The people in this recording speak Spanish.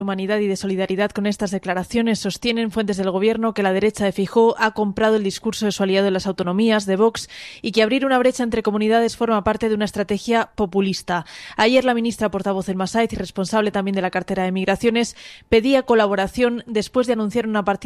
Humanidad y de solidaridad con estas declaraciones. Sostienen fuentes del Gobierno que la derecha de Feijóo ha comprado el discurso de su aliado en las autonomías, de Vox, y que abrir una brecha entre comunidades forma parte de una estrategia populista. Ayer la ministra portavoz del Masaiz y responsable también de la cartera de Migraciones pedía colaboración después de anunciar una partida